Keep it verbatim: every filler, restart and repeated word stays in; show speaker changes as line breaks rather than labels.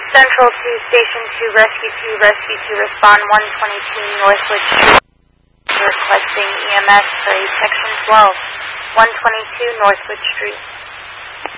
Central to Station two, Rescue two, Rescue two, respond one twenty-two Northwood Street, requesting E M S for a Section twelve, one twenty-two Northwood Street.